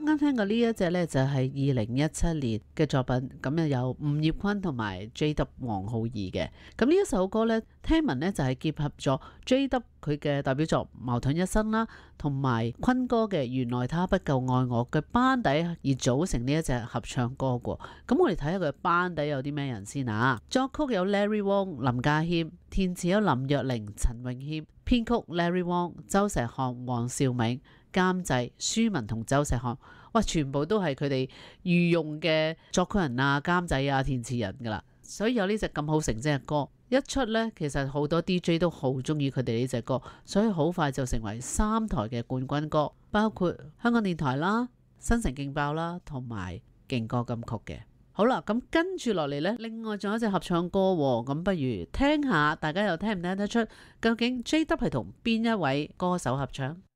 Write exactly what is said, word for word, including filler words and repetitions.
啱聽過呢一隻呢，就係二零一七年嘅作品，咁啊有吳業坤同埋 J W 王灝兒嘅。咁呢一首歌呢，聽聞呢就係結合咗 J W 佢嘅代表作《矛盾一生》啦，同埋坤哥嘅《原來他不夠愛我》嘅班底而組成呢一隻合唱歌嘅。咁我哋睇下佢嘅班底有啲咩人先啊？作曲有 Larry Wong、林家謙，填詞有林若寧、陳詠謙，編曲 Larry Wong、周石漢、黃兆銘，監製舒文同周石漢。哇，全部都係佢哋御用嘅作曲人啊、監製啊、填詞人噶啦。所以有呢隻咁好成績嘅歌一出呢，其實好多 D J 都好中意佢哋呢隻歌，所以好快就成為三台嘅冠軍歌，包括香港電台啦、新城勁爆啦，同埋勁歌金曲嘅。好啦，咁跟住落嚟呢，另外仲有一隻合唱歌喎，咁不如聽下，大家又聽唔聽得出究竟 J W 係同邊一位歌手合唱？